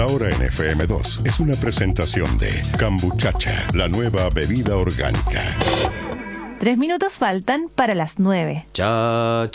La Hora en FM2 es una presentación de Cambuchacha, la nueva bebida orgánica. 3 minutos faltan para las 9. Cha,